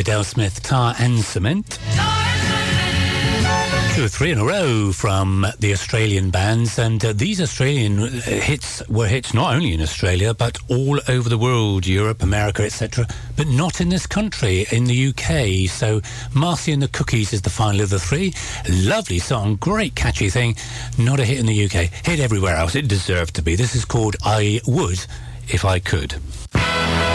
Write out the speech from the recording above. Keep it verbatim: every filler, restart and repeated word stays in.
David L. Smith, Tar and Cement. Two or three in a row from the Australian bands, and uh, these Australian hits were hits not only in Australia but all over the world, Europe, America, et cetera, but not in this country, in the U K. So Marcy and the Cookies is the final of the three. Lovely song, great catchy thing, not a hit in the U K, hit everywhere else. It deserved to be. This is called I Would If I Could.